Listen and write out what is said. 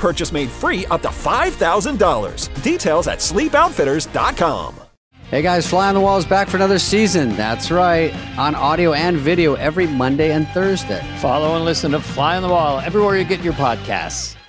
purchase made free up to $5,000. Details at sleepoutfitters.com. Hey guys, Fly on the Wall is back for another season. That's right, on audio and video every Monday and Thursday. Follow and listen to Fly on the Wall everywhere you get your podcasts.